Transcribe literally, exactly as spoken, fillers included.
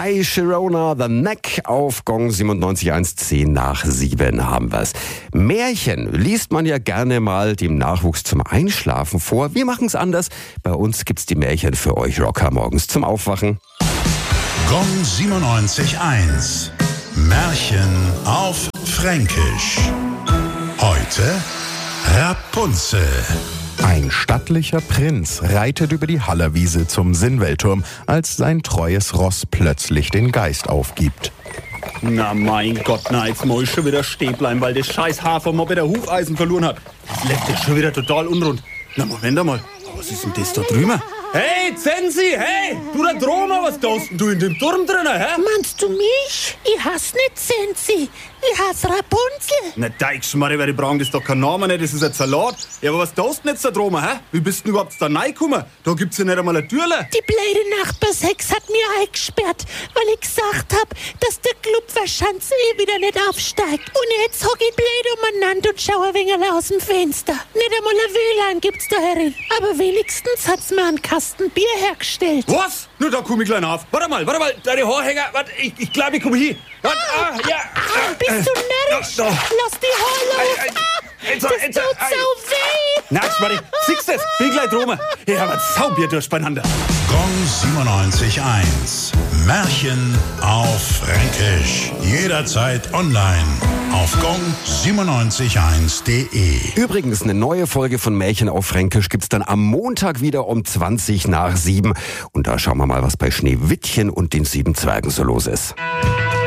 Hi Sharona, The Neck auf Gong siebenundneunzig Komma eins, zehn nach sieben haben wir's. Märchen liest man ja gerne mal dem Nachwuchs zum Einschlafen vor. Wir machen's anders. Bei uns gibt's die Märchen für euch Rocker morgens zum Aufwachen. Gong siebenundneunzig Komma eins. Märchen auf Fränkisch. Heute Rapunzel. Ein stattlicher Prinz reitet über die Hallerwiese zum Sinnweltturm, als sein treues Ross plötzlich den Geist aufgibt. Na mein Gott, na jetzt muss ich schon wieder stehen bleiben, weil das scheiß Hafermob wieder Hufeisen verloren hat. Das läuft ja schon wieder total unrund. Na Moment einmal, was ist denn das da drüben? Hey, Zensi, hey, du da droben, was tust denn du in dem Turm drinnen, hä? Meinst du mich? Ich hasse nicht Zensi, ich hasse Rapunzel. Na Deichschmarre, wer die brauchen, das ist doch kein Name, nicht? Das ist ein Salat. Ja, aber was tust denn jetzt da droben, hä? Wie bist denn überhaupt da reingekommen? Da gibt's ja nicht einmal eine Türle. Die blöde Nachbarshex hat mir eingesperrt, weil ich gesagt hab, dass der Club Verschanze eh wieder nicht aufsteigt. Und jetzt hock ich blöd umeinander und schau ein wenig aus dem Fenster. Nicht einmal ein W L A N gibt's da herin. Aber wenigstens hat's mir einen Kasten Bier hergestellt. Was? Nur da komm ich gleich auf. Warte mal, warte mal, deine Haarhänger. Warte, ich, ich glaube, ich komme hier. Warte, ah, ja. Ah, bist du närrisch? Da, da. Lass die Haare los. Ei, ei, Ah, jetzt, das jetzt, tut ei. so weh. Na, Schmarri, siehst du das? Bin gleich drum. Ich hab ein Saubier durcheinander. Gong siebenundneunzig Komma eins. Märchen auf Fränkisch. Jederzeit online auf gong siebenundneunzig Komma eins punkt de. Übrigens, eine neue Folge von Märchen auf Fränkisch gibt's dann am Montag wieder um zwanzig nach sieben. Und da schauen wir mal, was bei Schneewittchen und den sieben Zwergen so los ist.